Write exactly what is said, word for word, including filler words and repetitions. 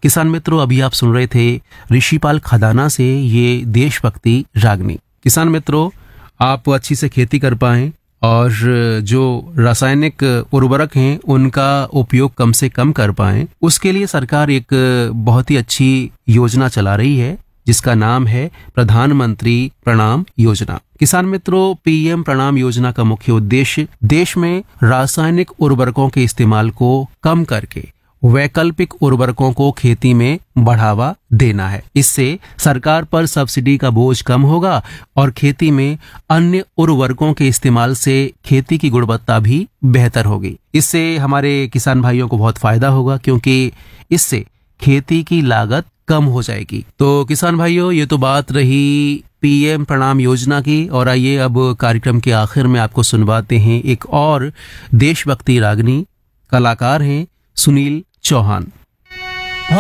किसान मित्रों, अभी आप सुन रहे थे ऋषिपाल खदाना से ये देशभक्ति रागनी। किसान मित्रों, आप अच्छी से खेती कर पाएं और जो रासायनिक उर्वरक हैं उनका उपयोग कम से कम कर पाएं, उसके लिए सरकार एक बहुत ही अच्छी योजना चला रही है जिसका नाम है प्रधानमंत्री प्रणाम योजना। किसान मित्रों, पीएम प्रणाम योजना का मुख्य उद्देश्य देश में रासायनिक उर्वरकों के इस्तेमाल को कम करके वैकल्पिक उर्वरकों को खेती में बढ़ावा देना है। इससे सरकार पर सब्सिडी का बोझ कम होगा और खेती में अन्य उर्वरकों के इस्तेमाल से खेती की गुणवत्ता भी बेहतर होगी। इससे हमारे किसान भाइयों को बहुत फायदा होगा क्योंकि इससे खेती की लागत कम हो जाएगी। तो किसान भाइयों, ये तो बात रही पीएम प्रणाम योजना की, और आइए अब कार्यक्रम के आखिर में आपको सुनवाते हैं एक और देशभक्ति रागनी। कलाकार हैं सुनील चौहान।